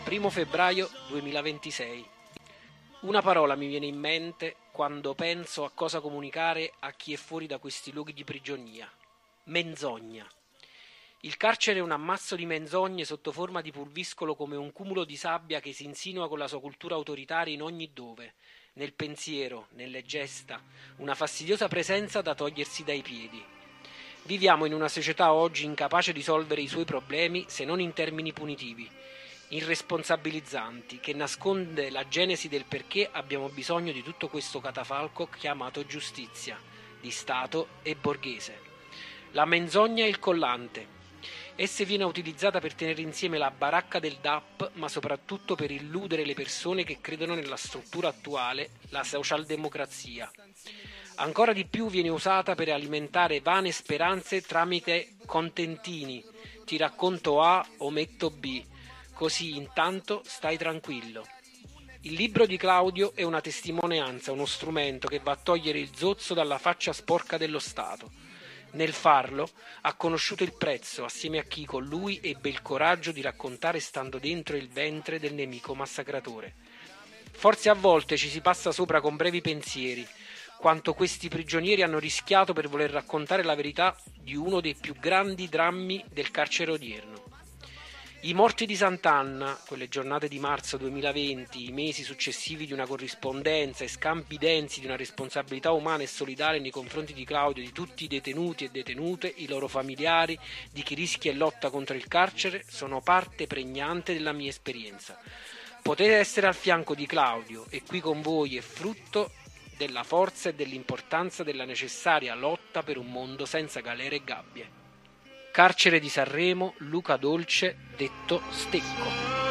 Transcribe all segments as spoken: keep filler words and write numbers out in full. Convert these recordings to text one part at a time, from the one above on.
primo febbraio duemilaventisei. Una parola mi viene in mente quando penso a cosa comunicare a chi è fuori da questi luoghi di prigionia. Menzogna. Il carcere è un ammasso di menzogne sotto forma di pulviscolo, come un cumulo di sabbia che si insinua con la sua cultura autoritaria in ogni dove, nel pensiero, nelle gesta, una fastidiosa presenza da togliersi dai piedi. Viviamo in una società oggi incapace di risolvere i suoi problemi se non in termini punitivi, irresponsabilizzanti, che nasconde la genesi del perché abbiamo bisogno di tutto questo catafalco chiamato giustizia, di Stato e borghese. La menzogna è il collante. Essa viene utilizzata per tenere insieme la baracca del D A P, ma soprattutto per illudere le persone che credono nella struttura attuale, la socialdemocrazia. Ancora di più viene usata per alimentare vane speranze tramite contentini. Ti racconto A, ometto B, così intanto stai tranquillo. Il libro di Claudio è una testimonianza, uno strumento che va a togliere il zozzo dalla faccia sporca dello Stato. Nel farlo ha conosciuto il prezzo assieme a chi con lui ebbe il coraggio di raccontare stando dentro il ventre del nemico massacratore. Forse a volte ci si passa sopra con brevi pensieri, quanto questi prigionieri hanno rischiato per voler raccontare la verità di uno dei più grandi drammi del carcere odierno. I morti di Sant'Anna, quelle giornate di marzo duemilaventi, i mesi successivi di una corrispondenza e scambi densi di una responsabilità umana e solidale nei confronti di Claudio e di tutti i detenuti e detenute, i loro familiari, di chi rischia e lotta contro il carcere, sono parte pregnante della mia esperienza. Poter essere al fianco di Claudio e qui con voi è frutto della forza e dell'importanza della necessaria lotta per un mondo senza galere e gabbie. Carcere di Sanremo, Luca Dolce, detto Stecco.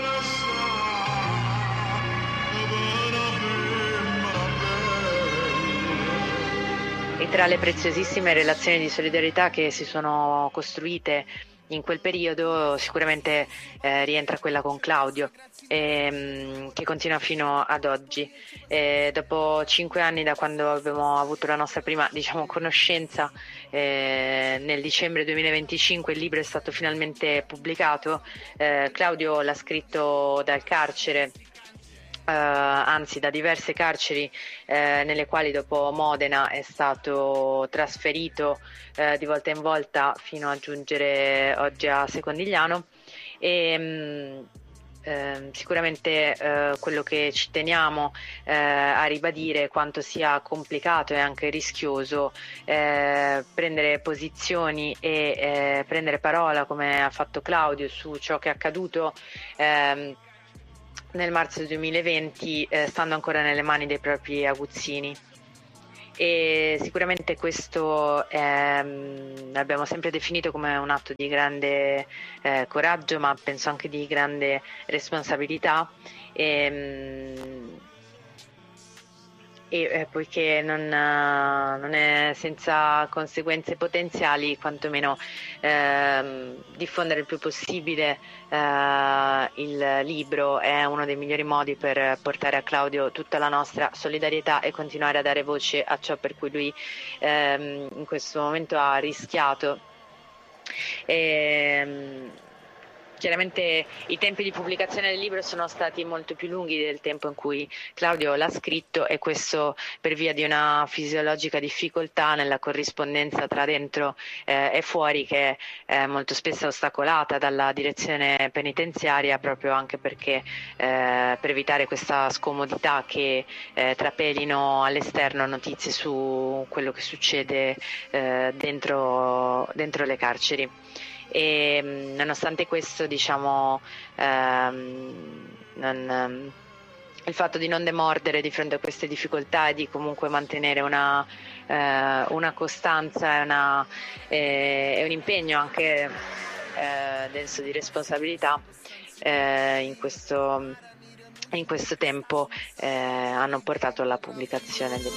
E tra le preziosissime relazioni di solidarietà che si sono costruite in quel periodo sicuramente eh, rientra quella con Claudio, ehm, che continua fino ad oggi. Eh, dopo cinque anni da quando abbiamo avuto la nostra prima, diciamo, conoscenza, eh, nel dicembre duemilaventicinque il libro è stato finalmente pubblicato. eh, Claudio l'ha scritto dal carcere, Uh, anzi da diverse carceri eh, nelle quali dopo Modena è stato trasferito eh, di volta in volta fino a giungere oggi a Secondigliano. E mh, eh, sicuramente eh, quello che ci teniamo eh, a ribadire è quanto sia complicato e anche rischioso eh, prendere posizioni e eh, prendere parola, come ha fatto Claudio, su ciò che è accaduto ehm, nel marzo duemilaventi, eh, stando ancora nelle mani dei propri aguzzini. E sicuramente questo ehm, l'abbiamo sempre definito come un atto di grande eh, coraggio, ma penso anche di grande responsabilità. E, e eh, poiché non, uh, non è senza conseguenze potenziali, quantomeno ehm, diffondere il più possibile eh, il libro è uno dei migliori modi per portare a Claudio tutta la nostra solidarietà e continuare a dare voce a ciò per cui lui ehm, in questo momento ha rischiato. E, Chiaramente i tempi di pubblicazione del libro sono stati molto più lunghi del tempo in cui Claudio l'ha scritto, e questo per via di una fisiologica difficoltà nella corrispondenza tra dentro eh, e fuori, che è molto spesso ostacolata dalla direzione penitenziaria, proprio anche perché eh, per evitare questa scomodità che eh, trapelino all'esterno notizie su quello che succede eh, dentro, dentro le carceri. E nonostante questo, diciamo, ehm, non, ehm, il fatto di non demordere di fronte a queste difficoltà e di comunque mantenere una, eh, una costanza e, una, eh, e un impegno anche eh, denso di responsabilità eh, in questo in questo tempo eh, hanno portato alla pubblicazione del